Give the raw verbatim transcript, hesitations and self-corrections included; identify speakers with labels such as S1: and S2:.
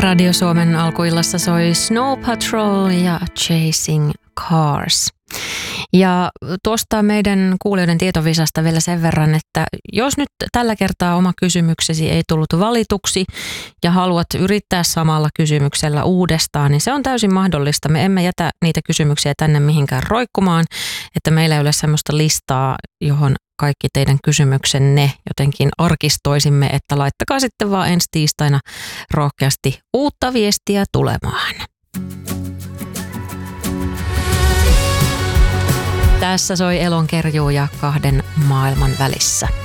S1: Radio Suomen alkuillassa soi Snow Patrol ja Chasing Cars. Ja tuosta meidän kuulijoiden tietovisasta vielä sen verran, että jos nyt tällä kertaa oma kysymyksesi ei tullut valituksi ja haluat yrittää samalla kysymyksellä uudestaan, niin se on täysin mahdollista. Me emme jätä niitä kysymyksiä tänne mihinkään roikkumaan, että meillä ei ole sellaista listaa, johon kaikki teidän kysymyksenne jotenkin arkistoisimme, että laittakaa sitten vaan ensi tiistaina rohkeasti uutta viestiä tulemaan. Tässä soi Elonkerjuu ja kahden maailman välissä.